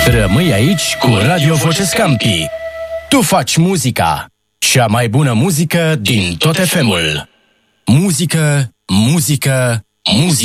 Rămâi aici cu Radio Voce Scampi. Tu faci muzica. Cea mai bună muzică din tot FM-ul. Muzică, muzică, muzică.